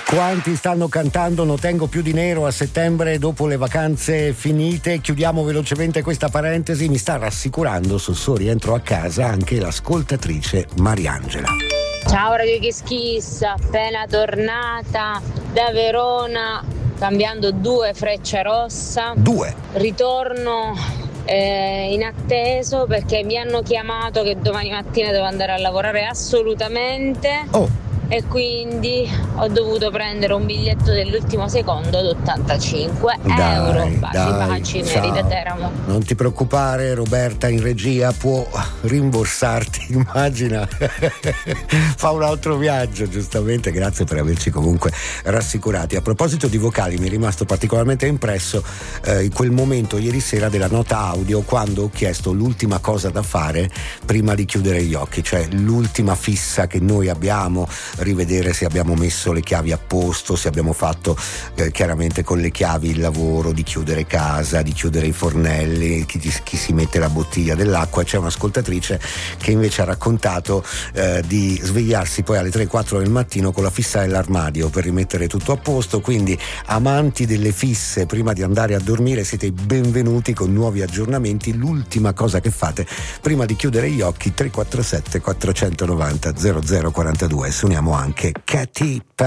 Quanti stanno cantando "Non tengo più di nero" a settembre dopo le vacanze finite? Chiudiamo velocemente questa parentesi. Mi sta rassicurando sul suo rientro a casa anche l'ascoltatrice Mariangela. Ciao Radio Kiss Kiss, appena tornata da Verona cambiando 2 Frecciarossa. 2. Ritorno inatteso perché mi hanno chiamato che domani mattina devo andare a lavorare assolutamente. E quindi ho dovuto prendere un biglietto dell'ultimo secondo ad 85 euro. Baci, Merida Teramo. Non ti preoccupare, Roberta in regia può rimborsarti, immagina. Fa un altro viaggio, giustamente. Grazie per averci comunque rassicurati. A proposito di vocali, mi è rimasto particolarmente impresso in quel momento ieri sera della nota audio, quando ho chiesto l'ultima cosa da fare prima di chiudere gli occhi, cioè l'ultima fissa che noi abbiamo, rivedere se abbiamo messo le chiavi a posto, se abbiamo fatto chiaramente con le chiavi il lavoro di chiudere casa, di chiudere i fornelli, chi si mette la bottiglia dell'acqua. C'è un'ascoltatrice che invece ha raccontato di svegliarsi poi alle 3-4 del mattino con la fissa dell'armadio per rimettere tutto a posto. Quindi, amanti delle fisse prima di andare a dormire, siete benvenuti con nuovi aggiornamenti. L'ultima cosa che fate prima di chiudere gli occhi: 347 490 0042. Suoniamo anche Katy Perry.